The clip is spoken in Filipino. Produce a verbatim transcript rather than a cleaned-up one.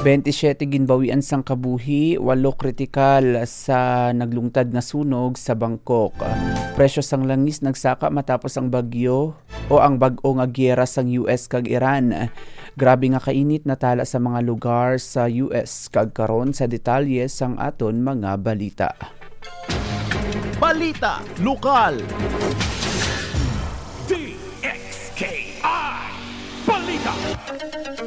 twenty-seven ginbawian sang kabuhi, walo kritikal sa naglungtad nga sunog sa Bangkok. Presyo sang langis nagsaka matapos ang bagyo o ang bag-o nga giyera sang U S kag Iran. Grabe nga kainit na tala sa mga lugar sa U S kag karon sa detalye sang aton mga balita. Balita lokal. D X K I Balita.